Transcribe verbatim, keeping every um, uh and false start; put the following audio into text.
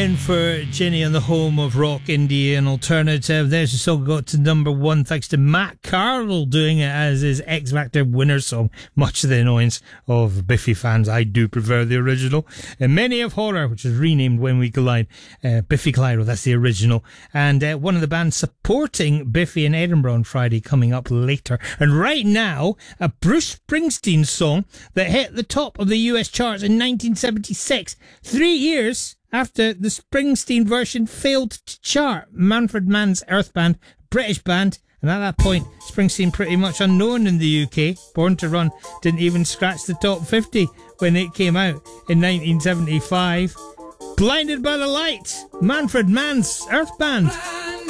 in for Jenny on the home of rock, indie and alternative. There's a song got to number one thanks to Matt Carroll doing it as his X Factor winner song. Much to the annoyance of Biffy fans, I do prefer the original. And Many of Horror, which was renamed When We Collide. Uh, Biffy Clyro, that's the original. And uh, one of the bands supporting Biffy in Edinburgh on Friday coming up later. And right now, a Bruce Springsteen song that hit the top of the U S charts in nineteen seventy-six. Three years after the Springsteen version failed to chart. Manfred Mann's Earth Band, British band, and at that point, Springsteen pretty much unknown in the U K. Born to Run didn't even scratch the top fifty when it came out in nineteen seventy-five. Blinded by the Light, Manfred Mann's Earth Band.